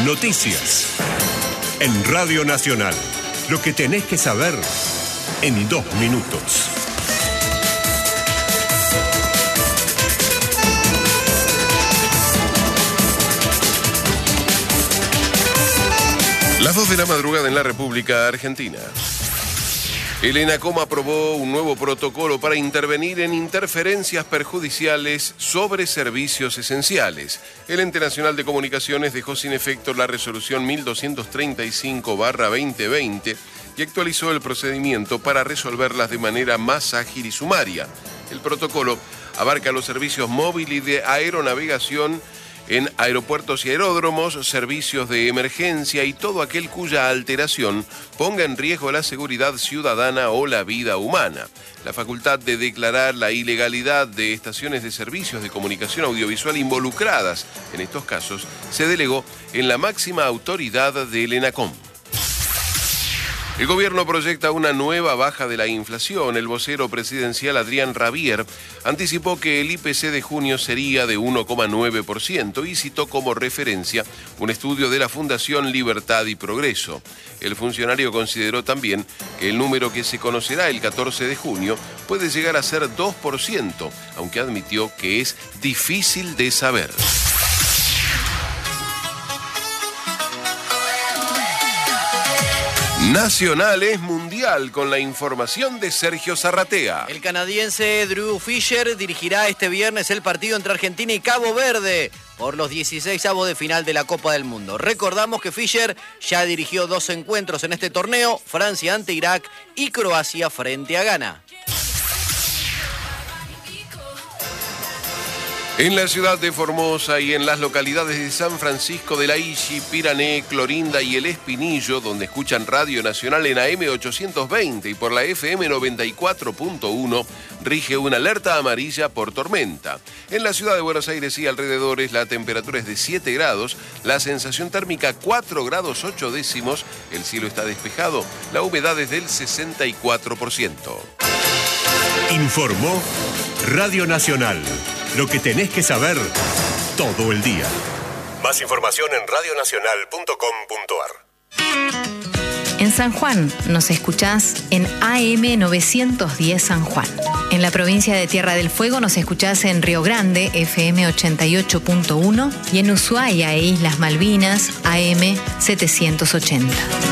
Noticias. En Radio Nacional. Lo que tenés que saber en 2 minutos. Las 2 de la madrugada en la República Argentina. El ENACOM aprobó un nuevo protocolo para intervenir en interferencias perjudiciales sobre servicios esenciales. El Ente Nacional de Comunicaciones dejó sin efecto la resolución 1235/2020 y actualizó el procedimiento para resolverlas de manera más ágil y sumaria. El protocolo abarca los servicios móvil y de aeronavegación en aeropuertos y aeródromos, servicios de emergencia y todo aquel cuya alteración ponga en riesgo la seguridad ciudadana o la vida humana. La facultad de declarar la ilegalidad de estaciones de servicios de comunicación audiovisual involucradas en estos casos se delegó en la máxima autoridad del ENACOM. El gobierno proyecta una nueva baja de la inflación. El vocero presidencial Adrián Rabier anticipó que el IPC de junio sería de 1,9% y citó como referencia un estudio de la Fundación Libertad y Progreso. El funcionario consideró también que el número que se conocerá el 14 de junio puede llegar a ser 2%, aunque admitió que es difícil de saber. Nacional es mundial con la información de Sergio Zarratea. El canadiense Drew Fisher dirigirá este viernes el partido entre Argentina y Cabo Verde por los 16avos de final de la Copa del Mundo. Recordamos que Fisher ya dirigió 2 encuentros en este torneo, Francia ante Irak y Croacia frente a Ghana. En la ciudad de Formosa y en las localidades de San Francisco de la Ixi, Pirané, Clorinda y El Espinillo, donde escuchan Radio Nacional en AM 820 y por la FM 94.1, rige una alerta amarilla por tormenta. En la ciudad de Buenos Aires y alrededores la temperatura es de 7 grados, la sensación térmica 4 grados 8 décimos, el cielo está despejado, la humedad es del 64%. Informó Radio Nacional. Lo que tenés que saber todo el día. Más información en radionacional.com.ar. En San Juan nos escuchás en AM 910 San Juan. En la provincia de Tierra del Fuego nos escuchás en Río Grande, FM 88.1 y en Ushuaia e Islas Malvinas, AM 780.